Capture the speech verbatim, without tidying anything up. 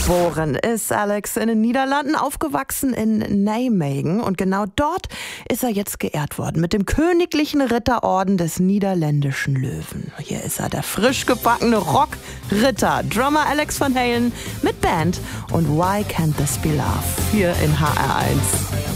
Geboren ist Alex in den Niederlanden, aufgewachsen in Nijmegen. Und genau dort ist er jetzt geehrt worden mit dem Königlichen Ritterorden des Niederländischen Löwen. Hier ist er, der frisch gebackene Rockritter, Drummer Alex Van Halen mit Band und Why Can't This Be Love hier in H R eins.